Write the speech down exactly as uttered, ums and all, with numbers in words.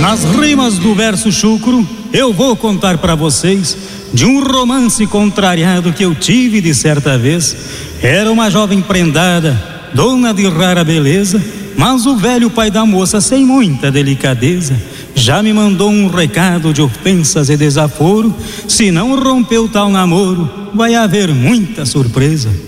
Nas rimas do verso chucro, eu vou contar pra vocês de um romance contrariado que eu tive de certa vez. Era uma jovem prendada, dona de rara beleza, mas o velho pai da moça, sem muita delicadeza, já me mandou um recado de ofensas e desaforo. Se não rompeu tal namoro, vai haver muita surpresa.